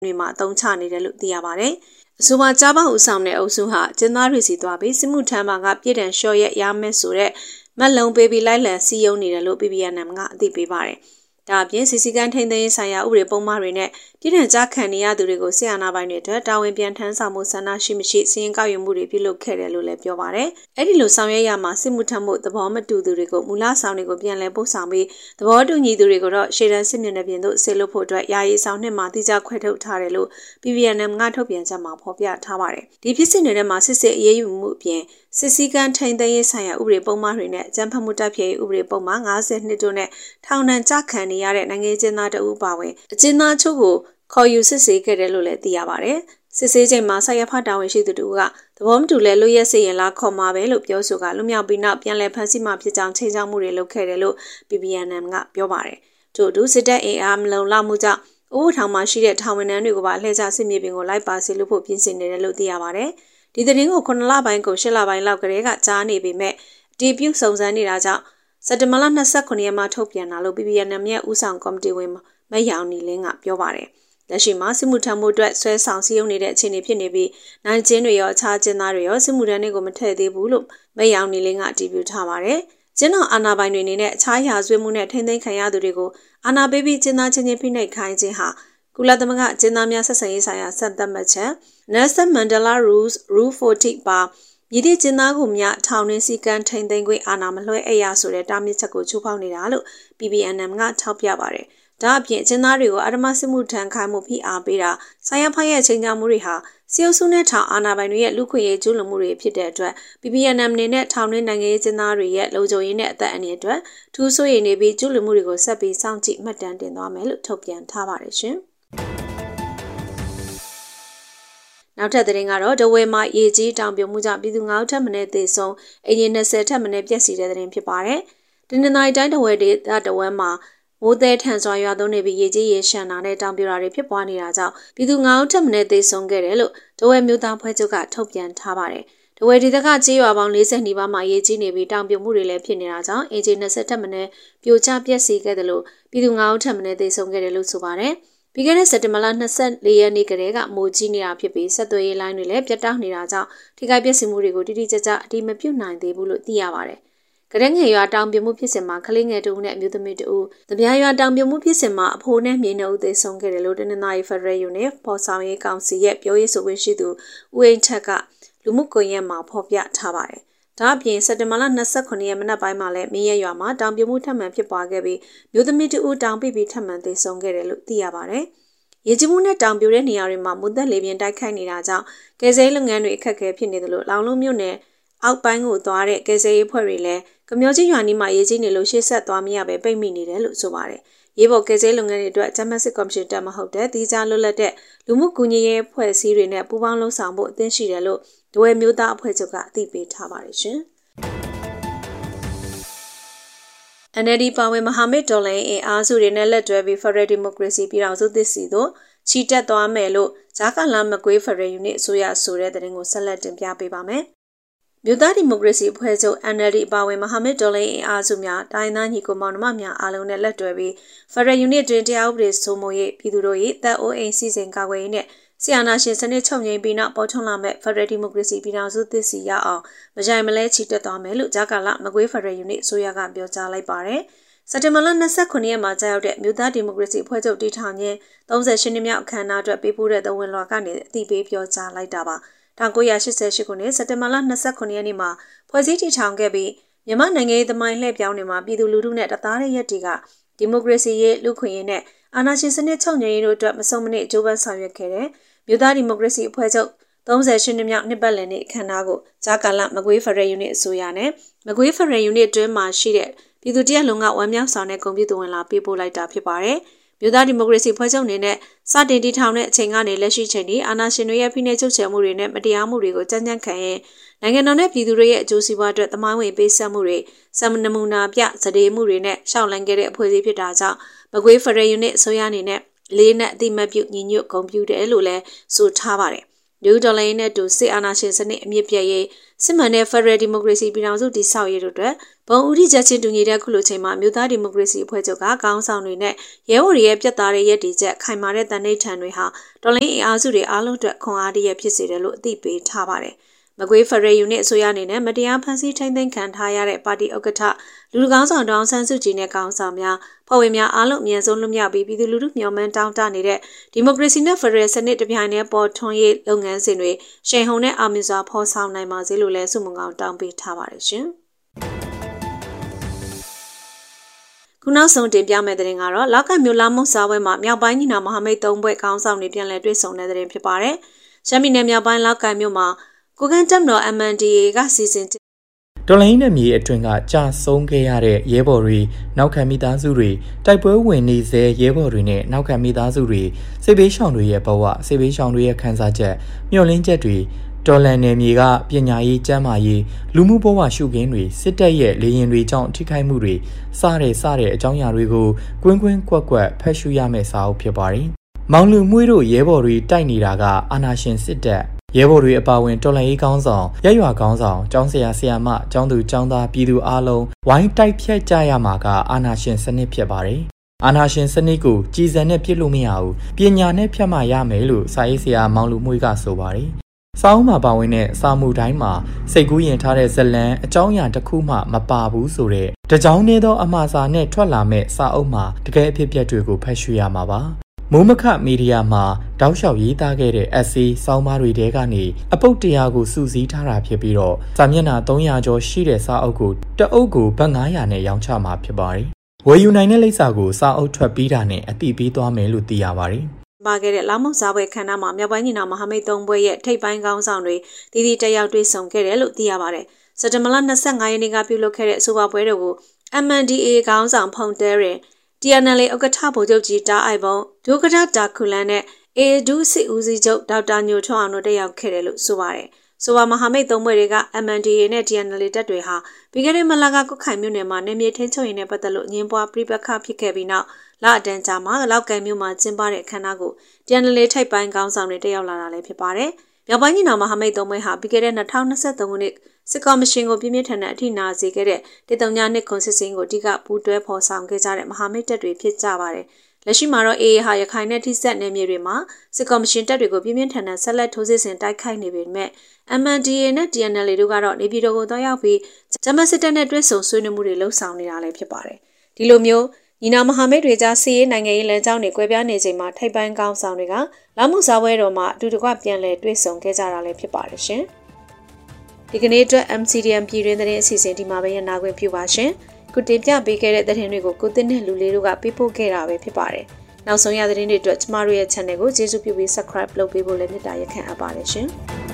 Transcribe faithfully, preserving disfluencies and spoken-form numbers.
တွေမှာအသုံးချနေတယ်လို့သိရပါတယ်။အဆိုပါကြားပေါက်ဦးဆောင်တဲ့အုပ်စုဟာကျင်းသားတွေစီသွားပြီးစစ်မှုထမ်းမှာကပြည်တံလျှော့ရက်ရမယ်ဆိုတဲ့မက်လုံးပေးပြီးလိုက်လံစီယုံနေတယ်လို့ P B N M ကအသိပေးပါတယ်။ဒါအပြင်စီစီကန်းထိန်းသိမ်းရေးဆိုင်ရာဥပဒေပုံမှန်တွေနဲ့ပြည်ထံကြားခံနေရသူတွေကိုဆီယနာပိုင်းတွေအတွက်တာဝန်ပြန်ထမ်းဆောင်မှုဆန္ဒရှိမရှိစီရင်ကောက်ယူမှုတွေပြုလုပ်ခဲ့တယ်လို့လည်းပြောပါတယ်။အဲ့ဒီလိုဆောင်ရွက်ရမှာစစ်မှုထမ်းမှုသဘောမတူသူတွေကိုမူလဆောင်တွေကိုပြန်လည်ပို့ဆောင်ပြီးသဘောတူညီသူတွေကိုတော့ရှေ့တန်းစစ်မျက်နှာပြင်သို့ဆေးလွတ်ဖို့အတွက်ယာယီဆောင်နှစ်မှာတိကျခွဲထုတ်ထားတယ်လို့ P B N M ကထုတ်ပြန်ချက်မှာဖော်ပြထားပါတယ်။ဒီဖြစ်စဉ်တွေထဲမှာစစ်စစ်အရေးယူမှုအပြင်စစ်စည်းကမ်းထိန်းသိမ်းရေးဆိုင်ရာဥပဒေပုံမှန်တွေနဲ့အကြမ်းဖက်မှုတိုက်ဖျက်ရေးဥပဒေပုံမှန်၅၀နှစ်တို့နဲ့ထောင်ဒဏ်ကျခံနေရတဲ့နိုင်ငံကျင်းသားတအုပ်ပါဝင်အကျဉ်းသားချုပ်ကိုခေါ်ယူစစ်ဆေးခဲ့တယ်လို့လည်းသိရပါတယ်။စစ်ဆေးချိန်မှာဆရာဖတာဝန်ရှိသူတို့ကသဘောမတူလဲလွတ်ရက်စေရင်လားခေါ်မှာပဲလို့ပြောဆိုကလွမြောက်ပြီးနောက်ပြန်လည်ဖမ်းဆီးမှဖြစ်ကြောင်းချိန်ချောက်မှုတွေလုပ်ခဲ့တယ်လို့ P B N M ကပြောပါတယ်။ထို့အတူစစ်တပ်အင်အားမလုံလောက်မှုကြောင့်အိုးထောင်မှာရှိတဲ့ထောင်ဝန်ထမ်းတွေကိုပါလှည့်ကျစစ်မြေပြင်ကိုလိုက်ပါစေလို့ဖို့ပြင်ဆင်နေတယ်လို့သိရပါတယ်။ဒီသတင်းကိုခုနှစ်လပိုင်းကိုရှစ်လပိုင်းလောက်ကတည်းကကြားနေပေမဲ့အတည်ပြုစုံစမ်းနေတာကြောင့်စက်တင်ဘာလ၂၉ရက်မှာထုတ်ပြန်တာလို့ P B N M ရဲ့ဦးဆောင်ကော်မတီဝင်မယောင်နီလင်းကပြောပါတယ်။လက်ရှိမှာစစ်မှုထမ်းမှုအတွက်ဆွဲဆောင်စည်းရုံးနေတဲ့အခြေအနေဖြစ်နေပြီးနိုင်ကျင်းတွေရောအခြားကျင်းသားတွေရောစစ်မှုထမ်းတွေကိုမထည့်သေးဘူးလို့မယောင်နီလင်းကအတည်ပြုထားပါတယ်။ကျင်းတော်အာဏာပိုင်တွေအနေနဲ့အခြားရာဇဝတ်မှုနဲ့ထိန်းသိမ်းခံရသူတွေကိုအာဏာပေးပြီးကျင်းသားချင်းချင်းဖိနှိပ်ခိုင်းခြင်းဟာကုလသမဂ္ဂကျင်းသားများဆက်ဆံရေးဆိုင်ရာစံသတ်မှတ်ချက် Nelson Mandela Rules Rule forty ပါမြည်သည့်ကျင်းသားကိုမြထောင်တွင်းစည်းကမ်းထိန်းသိမ်းခွင့်အာဏာမလွှဲအပ်ရဆိုတဲ့တားမြစ်ချက်ကိုချိုးဖောက်နေတာလို့ P B N M ကထောက်ပြပါတယ်။ဒါအပြင်ကျင်းသားတွေကိုအာဓမစစ်မှုထမ်းခိုင်းမှုဖိအားပေးတာဆိုင်ရဖိုင်ရဲ့ချိန်ချောက်မှုတွေဟာစီအုပ်စုနဲ့ထောင်အာဏာပိုင်တွေရဲ့လူခွင့်ရေးကျူးလွန်မှုတွေဖြစ်တဲ့အတွက် P B N M အနေနဲ့ထောင်တွင်းနိုင်ငံရေးကျင်းသားတွေရဲ့လုံခြုံရေးနဲ့အသက်အန္တရာယ်အတွက်ထူးဆိုးရည်နေပြီးကျူးလွန်မှုတွေကိုဆက်ပြီးစောင့်ကြည့်မှတ်တမ်းတင်သွားမယ်လို့ထုတ်ပြန်ထားပါတယ်ရှင်။နောက်ထပ်သတင်းကတော့ဒဝဲမှာရေကြီးတောင်ပြိုမှုကြောင့်ပြည်သူ၅ဦးထပ်မံသေဆုံးအရင်၂၀ထပ်မံပျက်စီးတဲ့သတင်းဖြစ်ပါတယ်။တနင်္သာရီတိုင်းဒဝဲဒေသဒဝဲမှာမိုးသည်ထန်စွာရွာသွန်းနေပြီးရေကြီးရေရှမ်းတာနဲ့တောင်ပြိုတာတွေဖြစ်ပွားနေတာကြောင့်ပြည်သူ၅ဦးထပ်မံသေဆုံးခဲ့တယ်လို့ဒဝဲမြို့သားဖွဲ့ချုပ်ကထုတ်ပြန်ထားပါတယ်။ဒဝဲဒေသကကြေးရွာပေါင်း၄၀နီးပါးမှာရေကြီးနေပြီးတောင်ပြိုမှုတွေလည်းဖြစ်နေတာကြောင့်အင်ဂျီ၂၀ထပ်မံပြိုကျပျက်စီးခဲ့တယ်လို့ပြည်သူ၅ဦးထပ်မံသေဆုံးခဲ့တယ်လို့ဆိုပါတယ်။ပြီးခဲ့တဲ့စက်တင်ဘာလ၂၄ရက်နေ့ကတည်းကမိုးကြီးနေတာဖြစ်ပြီးဆက်သွယ်ရေးလိုင်းတွေလည်းပြတ်တောက်နေတာကြောင့်ထိခိုက်ပျက်စီးမှုတွေကိုတိတိကျကျအတိမပြုတ်နိုင်သေးဘူးလို့သိရပါတယ်။ကရက်ငယ်ရွာတောင်ပြိုမှုဖြစ်စဉ်မှာကလေးငယ်တဦးနဲ့အမျိုးသမီးတဦးတပြားရွာတောင်ပြိုမှုဖြစ်စဉ်မှာအဖိုးနဲ့မြေနှုတ်သေဆုံးခဲ့တယ်လို့တနင်္သာရီ Federal Unit ပေါ်ဆောင်ရေးကောင်စီရဲ့ပြောရေးဆိုခွင့်ရှိသူဦးအိမ်ထက်ကလူမှုကွန်ရက်မှာဖော်ပြထားပါတယ်။ဒါအပြင်စက်တင်ဘာလ၂၉ရက်မနက်ပိုင်းမှာလည်းမင်းရဲရွာမှာတောင်ပြိုမှုထပ်မံဖြစ်ပွားခဲ့ပြီးမျိုးသမီးတဦးတောင်ပိပြီးထပ်မံသေဆုံးခဲ့တယ်လို့သိရပါတယ်။ရေကြီးမှုနဲ့တောင်ပြိုတဲ့နေရာတွေမှာမုန်သက်လေပြင်းတိုက်ခိုက်နေတာကြောင့်ကယ်ဆယ်ရေးလုပ်ငန်းတွေအခက်အခဲဖြစ်နေတယ်လို့လောင်လုံးမြို့နယ်အောက်ပိုင်းကိုသွားတဲ့ကယ်ဆယ်ရေးဖွဲ့တွေလည်းကမျောကြီးရွာနီးမှာရေကြီးနေလို့ရှေ့ဆက်သွားမရပဲပိတ်မိနေတယ်လို့ဆိုပါတယ်။ရေပေါ်ကယ်ဆယ်ရေးလုပ်ငန်းတွေအတွက်ဂျမတ်စစ်ကော်မရှင်တက်မဟုတ်တဲ့တီးခြားလွတ်လပ်တဲ့လူမှုကူညီရေးအဖွဲ့အစည်းတွေနဲ့ပူးပေါင်းလှုပ်ဆောင်ဖို့အသင့်ရှိတယ်လို့ဒဝဲမျိုးသားအဖွဲ့ချုပ်ကအသိပေးထားပါတယ်ရှင်။ N L D ပါဝင်မဟာမိတ်တော်လှန်ရေးအင်အားစုတွေနဲ့လက်တွဲပြီး Federal Democracy ပြည်ထောင်စုသစ်စီသို့ချီတက်သွားမယ်လို့ဂျာကာလာမကွေး Federal Unit အစိုးရဆိုတဲ့သတင်းကိုဆက်လက်တင်ပြပေးပါမယ်။မြို့သားဒီမိုကရေစီအဖွဲ့ချုပ် N L D ပါဝင်မဟာမိတ်တော်လှန်ရေးအင်အားစုများတိုင်းသားညီကိုမောင်နှမများအားလုံးနဲ့လက်တွဲပြီး Federal Unit တွင်တရားဥပဒေစိုးမိုးရေးပြည်သူတို့၏တပ်အိုးအိမ်စီစဉ်ကာကွယ်ရေးနဲ့ဆီယနာရှင်စနစ်ချုပ်ငြိမ်းပြီးနောက်ပေါ်ထွန်းလာမဲ့ Federal Democracy ပြည်ထောင်စုသစ်စီရအောင်မကြိုင်မလဲချီတက်သွားမယ်လို့ဂျာကာလာမကွေး Federal Unit အစိုးရကပြောကြားလိုက်ပါတယ်။စက်တင်ဘာလ၂၉ရက်မှာကြာရောက်တဲ့မြို့သားဒီမိုကရေစီအဖွဲ့ချုပ်တည်ထောင်ခြင်း၃၈နှစ်မြောက်အခမ်းအနားအတွက်ပေးပို့တဲ့သဝင်လွှာကနေအသိပေးပြောကြားလိုက်တာပါ။၁၉၈၈ခုနှစ်စက်တင်ဘာလ၂၉ရက်နေ့မှာဖွဲ့စည်းတည်ထောင်ခဲ့ပြီးမြန်မာနိုင်ငံရေးသမိုင်းလှည့်ပြောင်းနေမှာပြည်သူလူထုနဲ့တသားတဲ့ရက်တွေကဒီမိုကရေစီရေးလူခွင့်ရေးနဲ့အာဏာရှင်စနစ်ချုပ်ငြိမ်းရေးတို့အတွက်မဆုံးမနစ်ကြိုးပမ်းဆောင်ရွက်ခဲ့တဲ့မြို့သားဒီမိုကရေစီအဖွဲ့ချုပ်၃၈နှစ်မြောက်နှစ်ပတ်လည်နေ့အခမ်းအနားကိုဂျာကာလာမကွေး Federal Unit အစိုးရနဲ့မကွေး Federal Unit တွင်းမှာရှိတဲ့ပြည်သူတရက်လုံးကဝမ်းမြောက်ဆောင်တဲ့ဂုဏ်ပြုသဝင်လာပေးပို့လိုက်တာဖြစ်ပါတယ်။မြို့သားဒီမိုကရေစီဖွဲ့ချုပ်အနေနဲ့စတင်တည်ထောင်တဲ့အချိန်ကနေလက်ရှိချိန်ထိအာဏာရှင်တွေရဲ့ဖိနှိပ်ချုပ်ချယ်မှုတွေနဲ့မတရားမှုတွေကိုကြမ်းကြမ်းခံရင်နိုင်ငံတော်နဲ့ပြည်သူတွေရဲ့အကျိုးစီးပွားအတွက်သမိုင်းဝင်ပေးဆက်မှုတွေစံနမူနာပြစဒေမှုတွေနဲ့ရှောက်လန်းခဲ့တဲ့အဖွဲ့အစည်းဖြစ်တာကြောင့်မကွေး Federal Unit အစိုးရအနေနဲ့လေးနဲ့အတိမတ်ပြုညီညွတ်ဂုဏ်ပြုတယ်လို့လည်းဆိုထားပါတယ်။ New Dollar နဲ့တူစစ်အာဏာရှင်စနစ်အမြင့်ပြည့်ရေးစစ်မှန်တဲ့ Federal Democracy ပြည်ထောင်စုတည်ဆောက်ရေးတို့အတွက်ဘုံဦးထိချက်ချင်းတူညီတဲ့ခုလိုချိန်မှာမြို့သားဒီမိုကရေစီအဖွဲ့ချုပ်ကခေါင်းဆောင်တွေနဲ့ရဲဘော်တွေရဲ့ပြတ်သားတဲ့ရည်တည်ချက်ခိုင်မာတဲ့တန်ဋိဌာန်တွေဟာတော်လှန်ရေးအင်အားစုတွေအားလုံးအတွက်ခွန်အားတရဖြစ်စေတယ်လို့အသိပေးထားပါတယ်။မကွေး Federal Unit အစိုးရအနေနဲ့မတရားဖမ်းဆီးထိန်းသိမ်းခံထားရတဲ့ပါတီဥက္ကဋ္ဌလူလူကောင်းဆောင်ဒေါအောင်ဆန်းစုကြည်နဲ့ကောင်းဆောင်များဖွဲ့ဝင်များအားလုံးအမြန်ဆုံးလွတ်မြောက်ပြီးပြည်သူလူထုမျှော်မှန်းတောင်းတနေတဲ့ဒီမိုကရေစီနဲ့ Federal စနစ်တပြိုင်တည်းပေါ်ထွန်းရေးလုပ်ငန်းစဉ်တွေရှိန်ဟုန်နဲ့အောင်မြင်စွာဖော်ဆောင်နိုင်ပါစေလို့လည်းဆုမွန်ကောင်းတောင်းပေးထားပါတယ်ရှင်။ခုနောက်ဆုံးတင်ပြမယ့်တဲ့တင်ကတော့လောက်ကမြို့လာမုံစာပွဲမှာမြောက်ပိုင်းညီနောင်မဟာမိတ်သုံးဘွဲ့ကောင်းဆောင်တွေပြန်လည်တွေ့ဆုံတဲ့တဲ့တင်ဖြစ်ပါတယ်။ရှမ်းပြည်နယ်မြောက်ပိုင်းလောက်ကမြို့မှာကိုကန်တက်မတော် M N D A ကစီစဉ်တော်လိုင်းနဲ့မြေအတွင်းကကြာဆုံးခဲ့ရတဲ့ရဲဘော်တွေနောက်ခံမိသားစုတွေတိုက်ပွဲဝင်နေစေရဲဘော်တွေနဲ့နောက်ခံမိသားစုတွေစစ်ဘေးရှောင်တွေရဲ့ဘဝစစ်ဘေးရှောင်တွေရဲ့ခံစားချက်မျှော်လင့်ချက်တွေတော်လန်နယ်မြေကပညာရေးကျန်းမာရေးလူမှုဘဝရှုခင်းတွေစစ်တပ်ရဲ့လေရင်တွေကြောင့်ထိခိုက်မှုတွေစတဲ့စတဲ့အကြောင်းအရာတွေကိုကွင်းကွင်းကွက်ကွက်ဖတ်ရှုရမယ့်စာအုပ်ဖြစ်ပါတယ်။မောင်လူမွေးတို့ရဲဘော်တွေတိုက်နေတာကအာဏာရှင်စစ်တပ်ရဲဘော်တွေအပါအဝင်တော်လှန်ရေးကောင်းဆောင်ရက်ရွာကောင်းဆောင်ကျောင်းဆရာဆရာမကျောင်းသူကျောင်းသားပြည်သူအားလုံးဝိုင်းတိုက်ဖြတ်ကြရမှာကအာဏာရှင်စနစ်ဖြစ်ပါတယ်။အာဏာရှင်စနစ်ကိုကြည်စံနဲ့ပြစ်လို့မရဘူး။ပညာနဲ့ဖြတ်မှရမယ်လို့စာရေးဆရာမောင်လူမွေးကဆိုပါတယ်။စာအုပ်မှာပါဝင်တဲ့စာမှုတိုင်းမှာစိတ်ကူးရင်ထားတဲ့ဇလံအကြောင်းအရာတစ်ခုမှမပါဘူးဆိုတဲ့တကြောင်နေသောအမှားစာနဲ့ထွက်လာမဲ့စာအုပ်မှာတကယ်အဖြစ်အပျက်တွေကိုဖတ်ရှုရမှာပါ။မိုးမခမီဒီယာမှာတောက်လျှောက်ရေးသားခဲ့တဲ့ essay ဆောင်းပါးတွေထဲကနေအပုတ်တရားကိုစုစည်းထားတာဖြစ်ပြီးတော့စာမျက်နှာသုံးရာကျော်ရှိတဲ့စာအုပ်ကိုတအုပ်ကိုဘတ်ငါးရာနဲ့ရောင်းချမှာဖြစ်ပါတယ်။ဝယ်ယူနိုင်တဲ့လိပ်စာကိုစာအုပ်ထွက်ပြီးတာနဲ့အတိပေးသွားမယ်လို့သိရပါတယ်။ပါခဲ့တဲ့လောင်မုံစားပွဲခန်းနာမှာမြောက်ပိုင်းညီနောင်မဟာမိတ်သုံးဘွဲ့ရဲ့ထိပ်ပိုင်းကောင်းဆောင်တွေတည်တည်တက်ရောက်တွေ့ဆုံခဲ့တယ်လို့သိရပါတယ်။စက်တင်ဘာလ၂၅ရက်နေ့ကပြုလုပ်ခဲ့တဲ့အဆိုပါပွဲတော်ကို M N D A ကောင်းဆောင်ဖုန်တဲရင်T N L ဥက္ကဋ္ဌဗိုလ်ချုပ်ကြီးတာအိုက်ဘုံဒုက္ကဋ္ဌတာခုလန်နဲ့ A ဒုစစ်ဦးစီးချုပ်ဒေါက်တာညိုထွန်းအောင်တို့တက်ရောက်ခဲ့တယ်လို့ဆိုပါတယ်။ဆိုပါမဟာမိတ်သုံးဘွဲ့တွေက M N D A နဲ့ T N L တပ်တွေဟာပြီးခဲ့တဲ့မလကကုတ်ခိုင်မြို့နယ်မှာနေမြေထင်းချုပ်ရင်နဲ့ပတ်သက်လို့ညင်ပွားပြိပခဖြစ်ခဲ့ပြီးနောက်လအတန်းကြာမှာလောက်ကန်မြို့မှာကျင်းပတဲ့အခမ်းအနားကို T N L ထိပ်ပိုင်းကောင်းဆောင်တွေတက်ရောက်လာတာလည်းဖြစ်ပါတယ်။မြောက်ပိုင်းညီနောင်မဟာမိတ်သုံးဘွဲ့ဟာပြီးခဲ့တဲ့၂၀၂၃ခုနှစ်စစ်ကော်မရှင်ကိုပြင်းပြထန်တဲ့အထိနာစေခဲ့တဲ့တေတုံညာနှစ်ခွန်စစ်စင်းကိုအဓိကပူးတွဲဖော်ဆောင်ခဲ့ကြတဲ့မဟာမိတ်တပ်တွေဖြစ်ကြပါတယ်။လက်ရှိမှာတော့ A A ဟာရခိုင်နဲ့ထိစပ်နယ်မြေတွေမှာစစ်ကော်မရှင်တပ်တွေကိုပြင်းပြထန်တဲ့ဆက်လက်ထိုးစစ်ဆင်တိုက်ခိုက်နေပေမဲ့ M N D A နဲ့ T N L တို့ကတော့နေပြည်တော်ကိုသွားရောက်ပြီးဂျမစစ်တပ်နဲ့တွဲဆုံဆွေးနွေးမှုတွေလှုပ်ဆောင်နေတာလည်းဖြစ်ပါတယ်။ဒီလိုမျိုးညီနောင်မဟာမိတ်တွေကြားစီးရေးနိုင်ငံရေးလမ်းကြောင်းတွေကွဲပြားနေချိန်မှာထိပ်ပိုင်းကောင်းဆောင်တွေကလောင်မှုစားပွဲတော်မှာအတူတကွပြန်လည်တွေ့ဆုံခဲ့ကြတာလည်းဖြစ်ပါတယ်ရှင်။ဒီကနေ့အတွက် M C D M ပြည်တွင်းသတင်းအစီအစဉ်ဒီမှာပဲရနာခွင့်ပြုပါရှင်။ခုတင်ပြပေးခဲ့တဲ့သတင်းတွေကိုကိုတင်နဲ့လူလေးတို့ကပေးပို့ခဲ့တာပဲဖြစ်ပါတယ်။နောက်ဆုံးရသတင်းတွေအတွက်ကျမတို့ရဲ့ channel ကိုကျေးဇူးပြုပြီး subscribe လုပ်ပေးဖို့လည်းမေတ္တာရပ်ခံအပ်ပါတယ်ရှင်။